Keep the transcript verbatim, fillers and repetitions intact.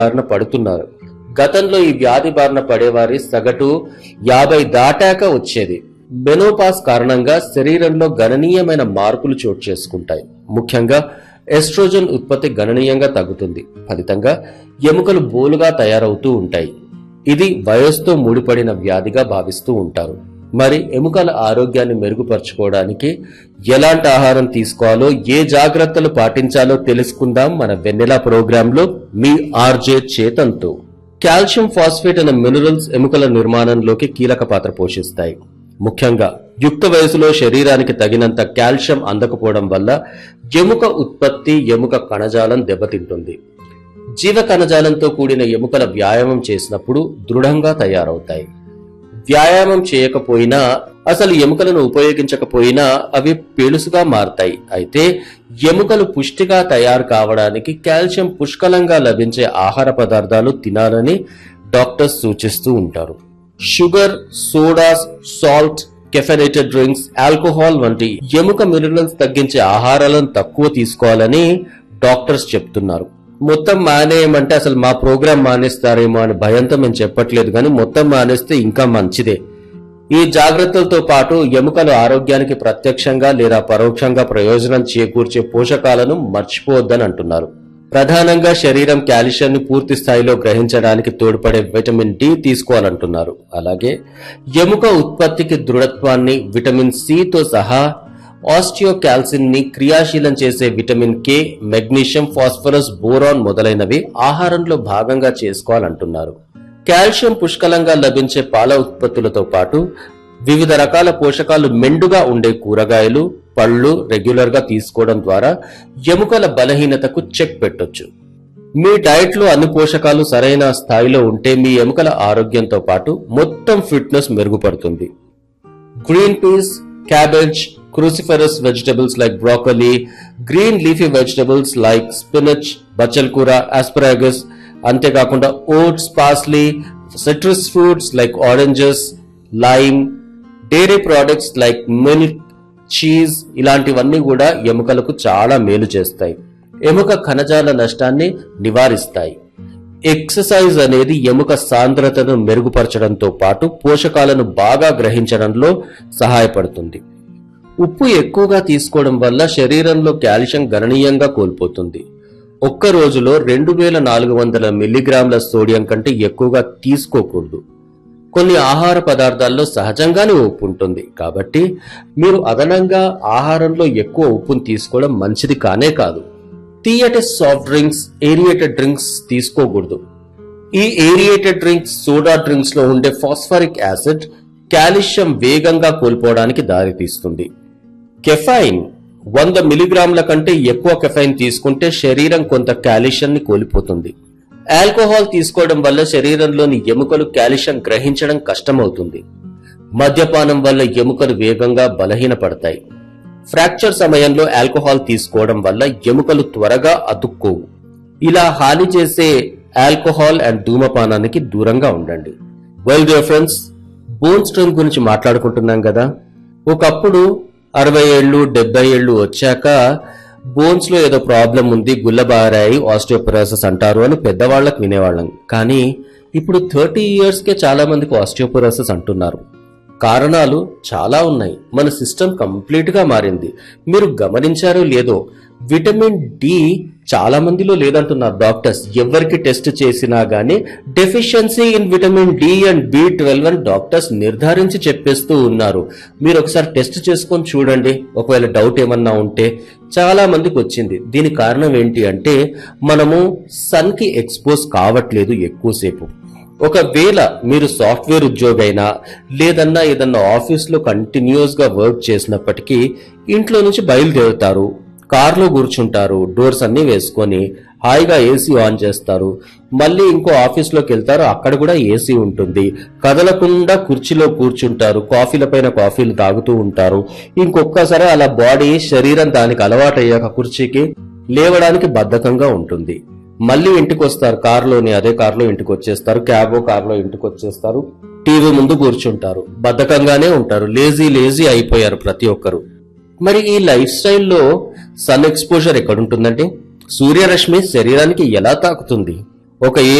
బారిన పడుతున్నారు. గతంలో ఈ వ్యాధి బారిన పడేవారి సగటు యాభై దాటాక వచ్చేది. మెనోపాజ్ కారణంగా శరీరంలో గణనీయమైన మార్పులు చోటు చేసుకుంటాయి. ముఖ్యంగా ఎస్ట్రోజన్ ఉత్పత్తి గణనీయంగా తగ్గుతుంది. ఫలితంగా ఎముకలు బోలుగా తయారవుతూ ఉంటాయి. ఇది వయస్సుతో ముడిపడిన వ్యాధిగా భావిస్తూ ఉంటారు. మరి ఎముకల ఆరోగ్యాన్ని మెరుగుపరచుకోవడానికి ఎలాంటి ఆహారం తీసుకోవాలో, ఏ జాగ్రత్తలు పాటించాలో తెలుసుకుందాం మన వెన్నెల ప్రోగ్రాంలో మీ ఆర్జే చేతన్తో. కాల్షియం ఫాస్ఫేట్ అనే మినరల్స్ ఎముకల నిర్మాణంలోకి కీలక పాత్ర పోషిస్తాయి. ముఖ్యంగా యుక్త వయసులో శరీరానికి తగినంత కాల్షియం అందకపోవడం వల్ల ఎముక ఉత్పత్తి, ఎముక కణజాలం దెబ్బతింటుంది. జీవ కణజాలంతో కూడిన ఎముకల వ్యాయామం చేసినప్పుడు దృఢంగా తయారవుతాయి. వ్యాయామం చేయకపోయినా, అసలు ఎముకలను ఉపయోగించకపోయినా అవి పెళుసుగా మారతాయి. అయితే ఎముకలు పుష్టిగా తయారు కావడానికి కాల్షియం పుష్కలంగా లభించే ఆహార పదార్థాలు తినాలని డాక్టర్స్ సూచిస్తూ ఉంటారు. Sugar, sodas, salt, caffeinated drinks, alcohol వంటి ఎముక మినరల్స్ తగ్గించే ఆహారాలను తక్కువ తీసుకోవాలని డాక్టర్స్ చెప్తున్నారు. మొత్తం మానేయమంటే అసలు మా ప్రోగ్రాం మానేస్తారేమో అని భయంతో మేము చెప్పట్లేదు, కానీ మొత్తం మానేస్తే ఇంకా మంచిదే. ఈ జాగ్రత్తలతో పాటు ఎముకల ఆరోగ్యానికి ప్రత్యక్షంగా లేదా పరోక్షంగా ప్రయోజనం చేకూర్చే పోషకాలను మర్చిపోవద్దని అంటున్నారు. ప్రధానంగా శరీరం కాల్షియాన్ని పూర్తి స్థాయిలో గ్రహించడానికి తోడ్పడే విటమిన్ డి తీసుకోవాలంటున్నారు. అలాగే ఎముక ఉత్పత్తికి దృఢత్వాన్ని విటమిన్ సితో సహా ఆస్టియోకాల్సిన్ ని క్రియాశీలం చేసే vitamin K, magnesium, phosphorus, boron మొదలైనవి ఆహారంలో భాగంగా చేసుకోవాలంటున్నారు. కాల్షియం పుష్కలంగా లభించే పాల ఉత్పత్తులతో పాటు వివిధ రకాల పోషకాలు మెండుగా ఉండే కూరగాయలు, పళ్ళు రెగ్యులర్ గా తీసుకోవడం ద్వారా ఎముకల బలహీనతకు చెక్ పెట్టొచ్చు. మీ డైట్ లో అన్ని పోషకాలు సరైన స్థాయిలో ఉంటే మీ ఎముకల ఆరోగ్యంతో పాటు మొత్తం ఫిట్నెస్ మెరుగుపడుతుంది. Green peas, cabbage, cruciferous vegetables like broccoli, green leafy vegetables like spinach, bachal kura, asparagus, అంతేకాకుండా oats, parsley, citrus fruits like oranges, lime, dairy products like milk, cheese ఇలాంటివన్నీ కూడా ఎముకలకు చాలా మేలు చేస్తాయి. ఎముక కణజాల నష్టాన్ని నివారిస్తాయి. ఎక్సర్సైజ్ అనేది ఎముక సాంద్రతను మెరుగుపరచడంతో పాటు పోషకాలను బాగా గ్రహించడంలో సహాయపడుతుంది. ఉప్పు ఎక్కువగా తీసుకోవడం వల్ల శరీరంలో కాల్షియం గణనీయంగా కోల్పోతుంది. ఒక్క రోజులో రెండు వేల నాలుగు వందల మిల్లీగ్రాముల సోడియం కంటే ఎక్కువగా తీసుకోకూడదు. కొన్ని ఆహార పదార్థాల్లో సహజంగానే ఉప్పు ఉంటుంది, కాబట్టి మీరు అదనంగా ఆహారంలో ఎక్కువ ఉప్పును తీసుకోవడం మంచిది కానే కాదు. తీయటి సాఫ్ట్ డ్రింక్స్, ఏరియేటెడ్ డ్రింక్స్ తీసుకోకూడదు. ఈ ఏరియేటెడ్ డ్రింక్స్, సోడా డ్రింక్స్ లో ఉండే ఫాస్ఫరిక్ యాసిడ్ కాల్షియం వేగంగా కోల్పోవడానికి దారితీస్తుంది. కెఫైన్ వంద మిలీగ్రాముల కంటే ఎక్కువ కెఫైన్ తీసుకుంటే శరీరం కొంత కాల్షియాన్ని కోల్పోతుంది. ఆల్కహాల్ తీసుకోవడం వల్ల శరీరంలోని ఎముకలు కాల్షియం గ్రహించడం కష్టమవుతుంది. మద్యపానం వల్ల ఎముకలు వేగంగా బలహీనపడతాయి. ఫ్రాక్చర్ సమయంలో ఆల్కహాల్ తీసుకోవడం వల్ల ఎముకలు త్వరగా అతుక్కోవు. ఇలా హాని చేసే ఆల్కహాల్ అండ్ ధూమపానానికి దూరంగా ఉండండి. Well dear friends, bone strength గురించి మాట్లాడుకుంటున్నాం కదా. ఒకప్పుడు అరవై ఏళ్ళు డెబ్బై ఏళ్ళు వచ్చాక బోన్స్ లో ఏదో ప్రాబ్లం ఉంది, గుల్లబారాయి, ఆస్టియోపొరోసిస్ అంటారు అని పెద్దవాళ్లకు వినేవాళ్ళం. కానీ ఇప్పుడు థర్టీ ఇయర్స్ కే చాలా మందికి ఆస్టియోపొరోసిస్ అంటున్నారు. కారణాలు చాలా ఉన్నాయి. మన సిస్టమ్ కంప్లీట్ గా మారింది. మీరు గమనించారో లేదో, విటమిన్ డి చాలా మందిలో లేదంటున్నారు డాక్టర్స్. ఎవరికి టెస్ట్ చేసినా గానీ deficiency in vitamin D and B twelve అని డాక్టర్స్ నిర్ధారించి చెప్పేస్తూ ఉన్నారు. మీరు ఒకసారి టెస్ట్ చేసుకొని చూడండి, ఒకవేళ డౌట్ ఏమన్నా ఉంటే. చాలా మందికి వచ్చింది. దీని కారణం ఏంటి అంటే మనము సన్ కి ఎక్స్పోజ్ కావట్లేదు ఎక్కువసేపు. ఒకవేళ మీరు సాఫ్ట్వేర్ ఉద్యోగైనా లేదన్నా ఏదన్నా ఆఫీస్ లో కంటిన్యూస్ గా వర్క్ చేసినప్పటికీ ఇంట్లో నుంచి బయలుదేరుతారు, కార్లో కూర్చుంటారు, డోర్స్ అన్ని వేసుకొని హాయిగా ఏసీ ఆన్ చేస్తారు. మళ్ళీ ఇంకో ఆఫీస్ లోకి వెళ్తారు, అక్కడ కూడా ఏసీ ఉంటుంది. కదలకుండా కుర్చీలో కూర్చుంటారు, కాఫీల పైన కాఫీలు తాగుతూ ఉంటారు. ఇంకొక్కసారి అలా బాడీ శరీరం దానికి అలవాటయ్యాక కుర్చీకి లేవడానికి బద్ధకంగా ఉంటుంది. మళ్ళీ ఇంటికి వస్తారు, కారులోని అదే కారులో ఇంటికి వచ్చేస్తారు, క్యాబో కారులో ఇంటికి వచ్చేస్తారు, టీవీ ముందు కూర్చుంటారు, బద్ధకంగానే ఉంటారు, లేజీ లేజీ అయిపోయారు ప్రతి ఒక్కరు. మరి ఈ లైఫ్ స్టైల్లో సన్ ఎక్స్పోజర్ ఎక్కడుంటుందంటే సూర్యరశ్మి శరీరానికి ఎలా తాకుతుంది? ఒక